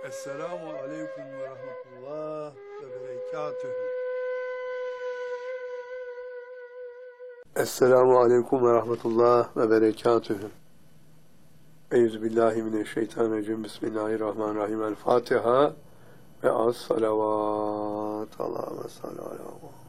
Esselamu aleyküm ve rahmetullah ve berekatühü. Esselamu aleyküm ve rahmetullah ve berekatühü. Euzubillahimineşşeytanirracim. Bismillahirrahmanirrahim. El Fatiha ve as salavat. Allahümme salli ala